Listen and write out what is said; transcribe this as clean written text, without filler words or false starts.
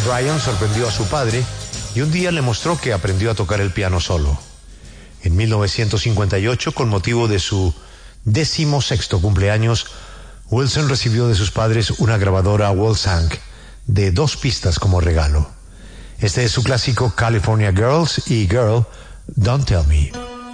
Brian sorprendió a su padre y un día le mostró que aprendió a tocar el piano solo. En 1958, con motivo de su 16º cumpleaños, Wilson recibió de sus padres una grabadora Wolfgang de 2 pistas como regalo. Este es su clásico California Girls y Girl, Don't Tell Me.